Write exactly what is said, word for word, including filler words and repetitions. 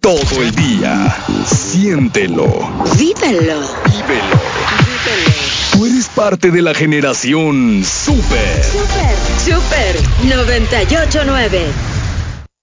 todo el día. Siéntelo. Vívelo. Vívelo. Tú eres parte de la generación Super. Super. Super noventa y ocho nueve.